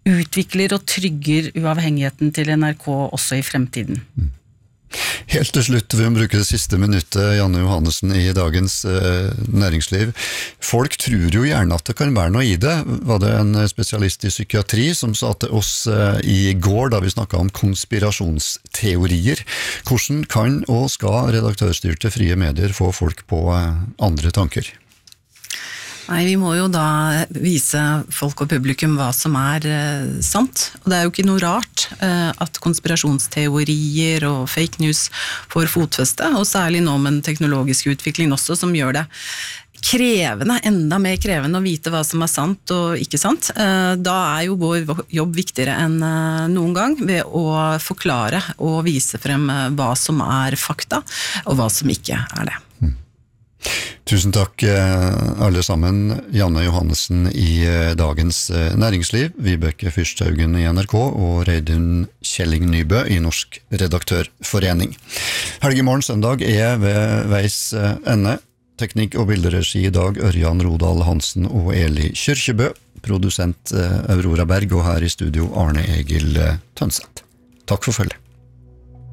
G: utvikler og trygger uavhengigheten til N R K også i fremtiden.
B: Helt til slutt vil vi bruke det siste minuttet, Janne Johannessen, i dagens eh, næringsliv. Folk tror jo gjerne at det kan være noe i det. Var det en spesialist i psykiatri som sa til oss eh, i går, da vi snakket om konspirasjonsteorier. Hvordan kan og skal redaktørstyrte frie medier få folk på eh, andre tanker?
D: Nei, vi må jo da vise folk og publikum hva som er eh, sant. Og det er jo ikke noe rart eh, at konspirasjonsteorier og fake news får fotfeste, og særlig nå med den teknologiske utviklingen også, som gjør det krevende, enda mer krevende å vite hva som er sant og ikke sant. Eh, da er jo vår jobb viktigere enn eh, noen gang ved å forklare og vise frem eh, hva som er fakta, og hva som ikke er det.
B: Tusen takk alle sammen. Janne Johannessen i Dagens Næringsliv, Vibeke Fyrsthaugen i N R K og Reidun Kjelling Nybø i Norsk Redaktørforening. Helgemorgen søndag er ved veis ende. Teknikk og bilderegi i dag Ørjan Rodal Hansen og Eli Kyrkjebø. Produsent Aurora Berg, og her i studio Arne Egil Tønseth. Takk for følget.